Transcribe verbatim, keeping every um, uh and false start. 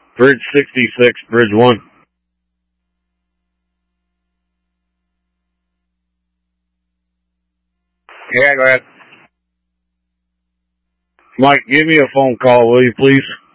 Bridge sixty-six, Bridge one. Yeah, go ahead. Mike, give me a phone call, will you please?